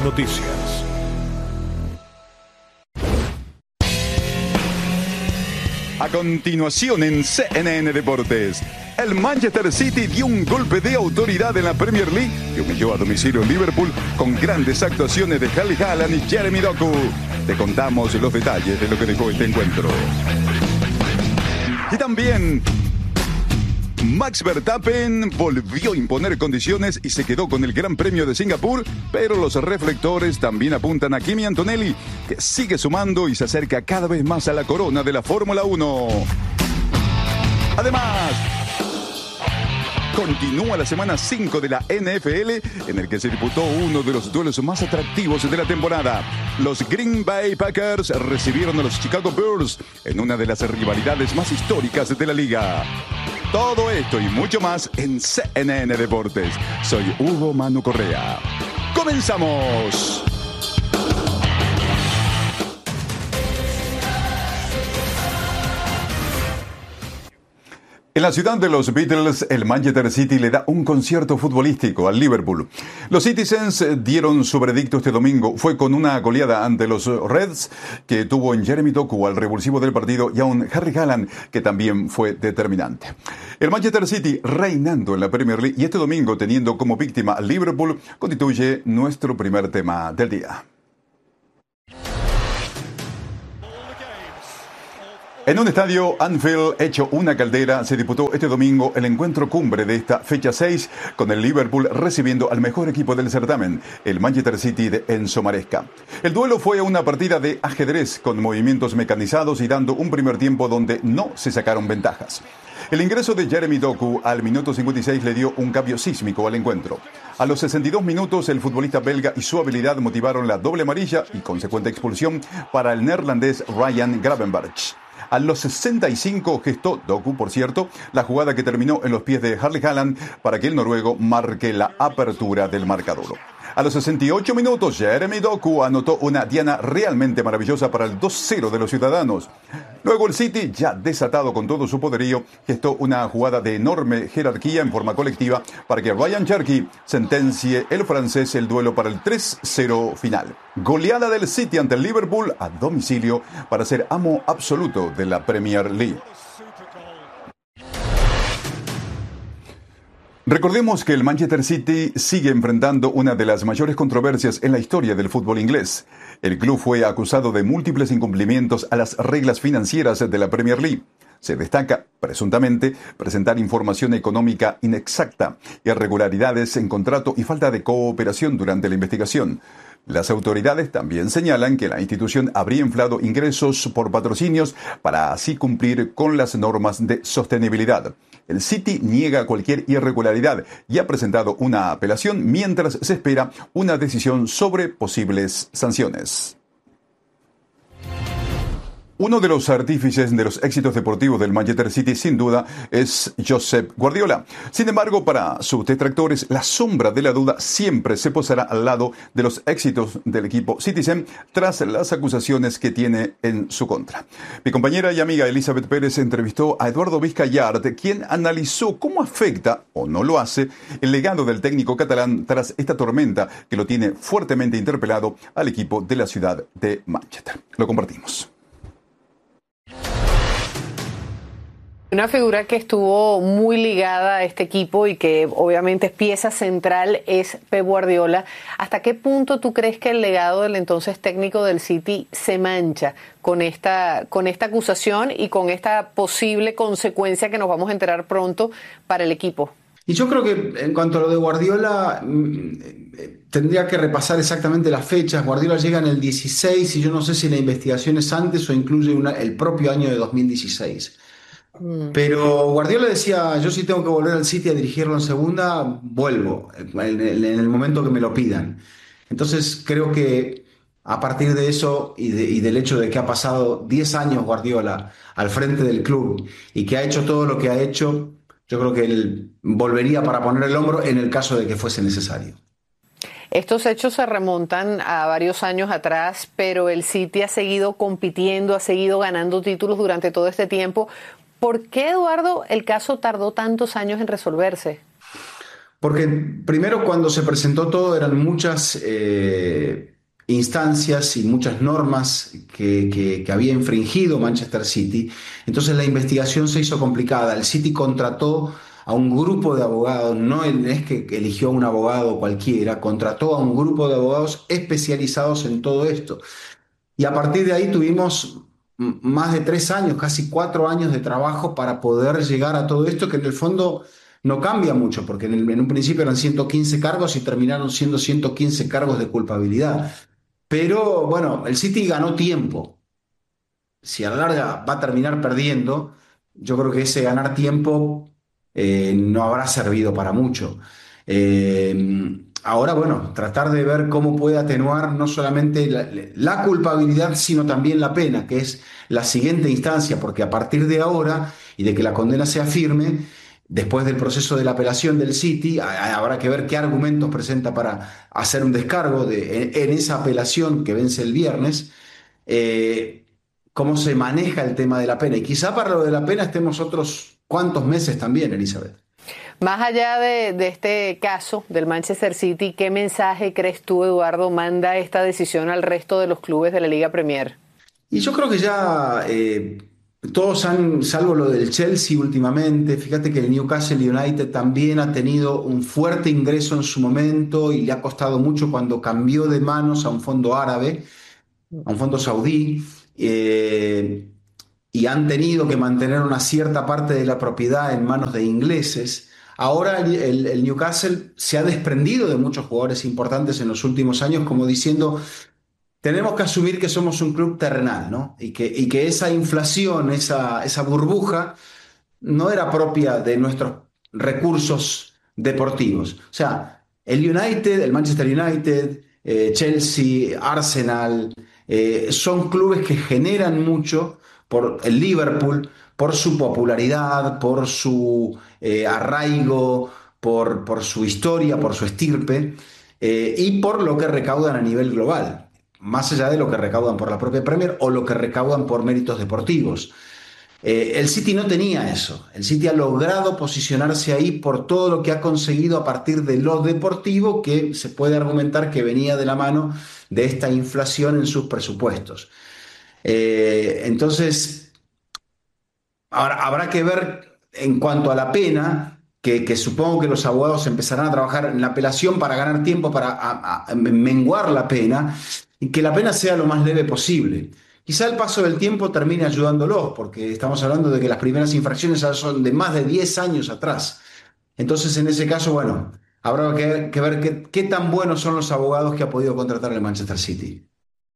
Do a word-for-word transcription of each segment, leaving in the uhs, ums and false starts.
Noticias. A continuación en C N N Deportes, el Manchester City dio un golpe de autoridad en la Premier League que humilló a domicilio en Liverpool con grandes actuaciones de Erling Haaland y Jeremy Doku. Te contamos los detalles de lo que dejó este encuentro. Y también Max Verstappen volvió a imponer condiciones y se quedó con el Gran Premio de Singapur, pero los reflectores también apuntan a Kimi Antonelli, que sigue sumando y se acerca cada vez más a la corona de la Fórmula uno. Además, continúa la semana cinco de la N F L, en el que se disputó uno de los duelos más atractivos de la temporada. Los Green Bay Packers recibieron a los Chicago Bears en una de las rivalidades más históricas de la liga. Todo esto y mucho más en C N N Deportes. Soy Hugo Manu Correa. ¡Comenzamos! En la ciudad de los Beatles, el Manchester City le da un concierto futbolístico al Liverpool. Los Citizens dieron su veredicto este domingo. Fue con una goleada ante los Reds, que tuvo en Jeremy Doku al revulsivo del partido, y a un Erling Haaland, que también fue determinante. El Manchester City reinando en la Premier League y este domingo teniendo como víctima al Liverpool constituye nuestro primer tema del día. En un estadio Anfield hecho una caldera, se disputó este domingo el encuentro cumbre de esta fecha seis, con el Liverpool recibiendo al mejor equipo del certamen, el Manchester City de Enzo Maresca. El duelo fue una partida de ajedrez con movimientos mecanizados y dando un primer tiempo donde no se sacaron ventajas. El ingreso de Jeremy Doku al minuto cincuenta y seis le dio un cambio sísmico al encuentro. A los sesenta y dos minutos, el futbolista belga y su habilidad motivaron la doble amarilla y consecuente expulsión para el neerlandés Ryan Gravenberch. A los sesenta y cinco gestó Doku, por cierto, la jugada que terminó en los pies de Erling Haaland para que el noruego marque la apertura del marcador. A los sesenta y ocho minutos, Jeremy Doku anotó una diana realmente maravillosa para el dos cero de los ciudadanos. Luego el City, ya desatado con todo su poderío, gestó una jugada de enorme jerarquía en forma colectiva para que Ryan Cherky sentencie el francés el duelo para el tres cero final. Goleada del City ante el Liverpool a domicilio para ser amo absoluto de la Premier League. Recordemos que el Manchester City sigue enfrentando una de las mayores controversias en la historia del fútbol inglés. El club fue acusado de múltiples incumplimientos a las reglas financieras de la Premier League. Se destaca, presuntamente, presentar información económica inexacta, irregularidades en contrato y falta de cooperación durante la investigación. Las autoridades también señalan que la institución habría inflado ingresos por patrocinios para así cumplir con las normas de sostenibilidad. El City niega cualquier irregularidad y ha presentado una apelación mientras se espera una decisión sobre posibles sanciones. Uno de los artífices de los éxitos deportivos del Manchester City, sin duda, es Josep Guardiola. Sin embargo, para sus detractores, la sombra de la duda siempre se posará al lado de los éxitos del equipo Citizen tras las acusaciones que tiene en su contra. Mi compañera y amiga Elizabeth Pérez entrevistó a Eduardo Vizcayart, quien analizó cómo afecta, o no lo hace, el legado del técnico catalán tras esta tormenta que lo tiene fuertemente interpelado al equipo de la ciudad de Manchester. Lo compartimos. Una figura que estuvo muy ligada a este equipo y que obviamente es pieza central es Pep Guardiola. ¿Hasta qué punto tú crees que el legado del entonces técnico del City se mancha con esta, con esta acusación y con esta posible consecuencia que nos vamos a enterar pronto para el equipo? Y yo creo que en cuanto a lo de Guardiola, mmm, tendría que repasar exactamente las fechas. Guardiola llega en el dieciséis y yo no sé si la investigación es antes o incluye una, el propio año de dos mil dieciséis. Pero Guardiola decía, yo si tengo que volver al City a dirigirlo en segunda, vuelvo en el momento que me lo pidan. Entonces creo que a partir de eso y, de, y del hecho de que ha pasado diez años Guardiola al frente del club y que ha hecho todo lo que ha hecho, yo creo que él volvería para poner el hombro en el caso de que fuese necesario. Estos hechos se remontan a varios años atrás, pero el City ha seguido compitiendo, ha seguido ganando títulos durante todo este tiempo. ¿Por qué, Eduardo, el caso tardó tantos años en resolverse? Porque primero cuando se presentó todo eran muchas eh, instancias y muchas normas que, que- que había infringido Manchester City. Entonces la investigación se hizo complicada. El City contrató a un grupo de abogados, no es que eligió a un abogado cualquiera, contrató a un grupo de abogados especializados en todo esto. Y a partir de ahí tuvimos m- más de tres años, casi cuatro años de trabajo para poder llegar a todo esto, que en el fondo no cambia mucho, porque en, el- en un principio eran ciento quince cargos y terminaron siendo ciento quince cargos de culpabilidad. Pero bueno, el City ganó tiempo. Si a la larga va a terminar perdiendo, yo creo que ese ganar tiempo eh, no habrá servido para mucho. Eh, ahora, bueno, tratar de ver cómo puede atenuar no solamente la, la culpabilidad, sino también la pena, que es la siguiente instancia, porque a partir de ahora y de que la condena sea firme, después del proceso de la apelación del City, a- a- habrá que ver qué argumentos presenta para hacer un descargo de, en, en esa apelación que vence el viernes. eh, Cómo se maneja el tema de la pena. Y quizá para lo de la pena estemos otros cuantos meses también, Elizabeth. Más allá de, de este caso del Manchester City, ¿qué mensaje crees tú, Eduardo, manda esta decisión al resto de los clubes de la Liga Premier? Y yo creo que ya eh, todos han, salvo lo del Chelsea últimamente, fíjate que el Newcastle United también ha tenido un fuerte ingreso en su momento y le ha costado mucho cuando cambió de manos a un fondo árabe, a un fondo saudí. eh, y han tenido que mantener una cierta parte de la propiedad en manos de ingleses. Ahora el, el- el Newcastle se ha desprendido de muchos jugadores importantes en los últimos años, como diciendo, tenemos que asumir que somos un club terrenal, ¿no? Y que, y que esa inflación, esa, esa burbuja, no era propia de nuestros recursos deportivos. O sea, el United, el Manchester United, eh, Chelsea, Arsenal, eh, son clubes que generan mucho por el Liverpool, por su popularidad, por su eh, arraigo, por, por su historia, por su estirpe, eh, y por lo que recaudan a nivel global, más allá de lo que recaudan por la propia Premier o lo que recaudan por méritos deportivos. Eh, el City no tenía eso. El City ha logrado posicionarse ahí por todo lo que ha conseguido a partir de lo deportivo, que se puede argumentar que venía de la mano de esta inflación en sus presupuestos. Eh, entonces, ahora habrá que ver en cuanto a la pena, que, que supongo que los abogados empezarán a trabajar en la apelación para ganar tiempo, para a- a- menguar la pena y que la pena sea lo más leve posible. Quizá el paso del tiempo termine ayudándolos, porque estamos hablando de que las primeras infracciones ya son de más de diez años atrás. Entonces, en ese caso, bueno, habrá que, que ver qué, qué tan buenos son los abogados que ha podido contratar el Manchester City.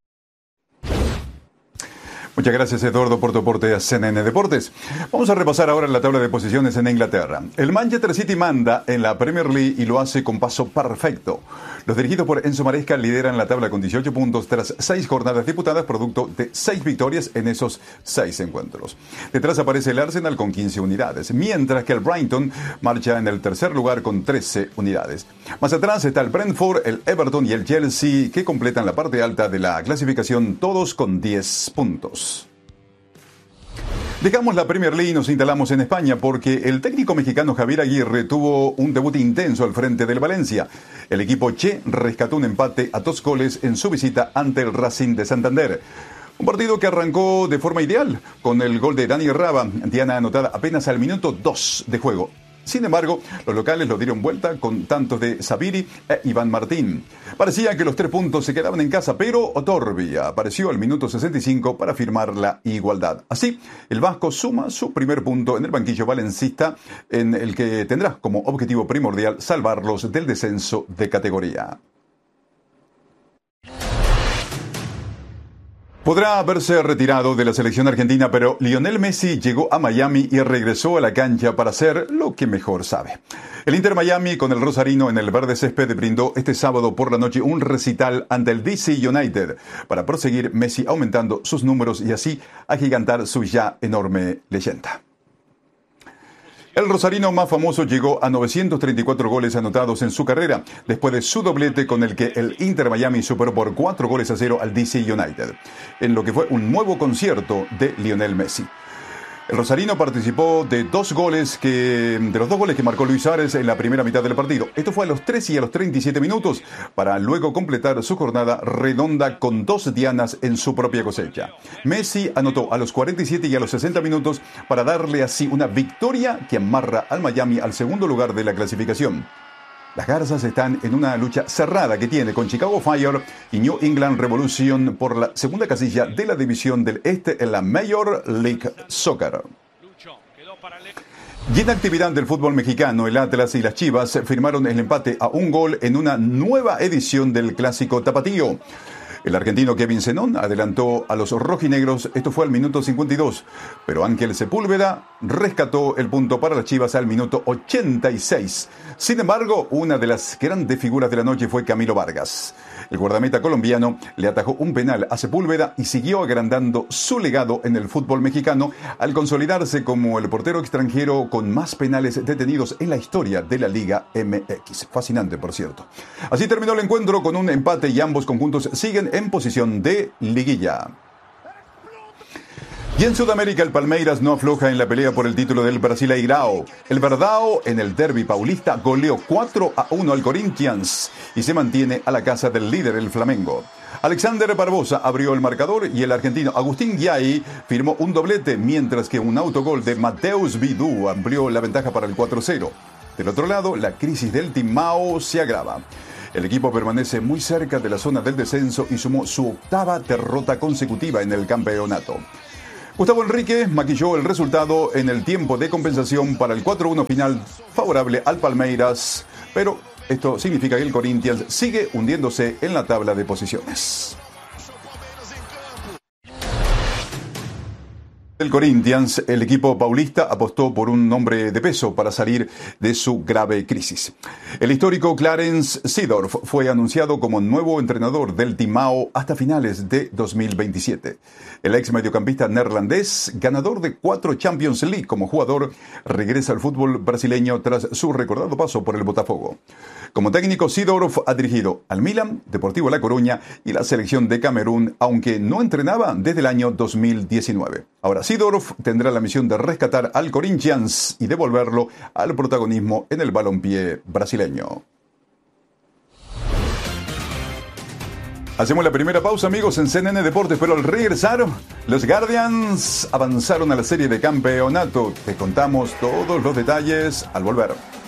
Muchas gracias, Eduardo, por tu aporte a C N N Deportes. Vamos a repasar ahora la tabla de posiciones en Inglaterra. El Manchester City manda en la Premier League y lo hace con paso perfecto. Los dirigidos por Enzo Maresca lideran la tabla con dieciocho puntos tras seis jornadas disputadas, producto de seis victorias en esos seis encuentros. Detrás aparece el Arsenal con quince unidades, mientras que el Brighton marcha en el tercer lugar con trece unidades. Más atrás está el Brentford, el Everton y el Chelsea, que completan la parte alta de la clasificación, todos con diez puntos. Dejamos la Premier League y nos instalamos en España porque el técnico mexicano Javier Aguirre tuvo un debut intenso al frente del Valencia. El equipo Che rescató un empate a dos goles en su visita ante el Racing de Santander. Un partido que arrancó de forma ideal con el gol de Dani Raba, diana anotada apenas al minuto dos de juego. Sin embargo, los locales lo dieron vuelta con tantos de Sabiri e Iván Martín. Parecía que los tres puntos se quedaban en casa, pero Otorbi apareció al minuto sesenta y cinco para firmar la igualdad. Así, el vasco suma su primer punto en el banquillo valencista, en el que tendrá como objetivo primordial salvarlos del descenso de categoría. Podrá haberse retirado de la selección argentina, pero Lionel Messi llegó a Miami y regresó a la cancha para hacer lo que mejor sabe. El Inter Miami, con el rosarino en el verde césped, brindó este sábado por la noche un recital ante el D C United para proseguir Messi aumentando sus números y así agigantar su ya enorme leyenda. El rosarino más famoso llegó a novecientos treinta y cuatro goles anotados en su carrera, después de su doblete con el que el Inter Miami superó por cuatro goles a cero al D C United, en lo que fue un nuevo concierto de Lionel Messi. El rosarino participó de dos goles que, de los dos goles que marcó Luis Suárez en la primera mitad del partido. Esto fue a los tres y a los treinta y siete minutos para luego completar su jornada redonda con dos dianas en su propia cosecha. Messi anotó a los cuarenta y siete y a los sesenta minutos para darle así una victoria que amarra al Miami al segundo lugar de la clasificación. Las Garzas están en una lucha cerrada que tiene con Chicago Fire y New England Revolution por la segunda casilla de la división del Este en la Major League Soccer. Y en actividad del fútbol mexicano, el Atlas y las Chivas firmaron el empate a un gol en una nueva edición del Clásico Tapatío. El argentino Kevin Zenón adelantó a los rojinegros, esto fue al minuto cincuenta y dos, pero Ángel Sepúlveda rescató el punto para las Chivas al minuto ochenta y seis. Sin embargo, una de las grandes figuras de la noche fue Camilo Vargas. El guardameta colombiano le atajó un penal a Sepúlveda y siguió agrandando su legado en el fútbol mexicano al consolidarse como el portero extranjero con más penales detenidos en la historia de la Liga M X. Fascinante, por cierto. Así terminó el encuentro con un empate y ambos conjuntos siguen en posición de liguilla. Y en Sudamérica, el Palmeiras no afloja en la pelea por el título del Brasileirao. El Verdão en el derbi paulista goleó cuatro a uno al Corinthians y se mantiene a la casa del líder, el Flamengo. Alexander Barbosa abrió el marcador y el argentino Agustín Giai firmó un doblete, mientras que un autogol de Mateus Vidú amplió la ventaja para el cuatro cero. Del otro lado, la crisis del Timao se agrava. El equipo permanece muy cerca de la zona del descenso y sumó su octava derrota consecutiva en el campeonato. Gustavo Enrique maquilló el resultado en el tiempo de compensación para el cuatro uno final favorable al Palmeiras, pero esto significa que el Corinthians sigue hundiéndose en la tabla de posiciones. El Corinthians, el equipo paulista, apostó por un nombre de peso para salir de su grave crisis. El histórico Clarence Seedorf fue anunciado como nuevo entrenador del Timao hasta finales de dos mil veintisiete. El ex mediocampista neerlandés, ganador de cuatro Champions League como jugador, regresa al fútbol brasileño tras su recordado paso por el Botafogo. Como técnico, Seedorf ha dirigido al Milan, Deportivo La Coruña y la selección de Camerún, aunque no entrenaba desde el año dos mil diecinueve. Ahora, Seedorf tendrá la misión de rescatar al Corinthians y devolverlo al protagonismo en el balompié brasileño. Hacemos la primera pausa, amigos, en C N N Deportes, pero al regresar, los Guardians avanzaron a la serie de campeonato. Te contamos todos los detalles al volver.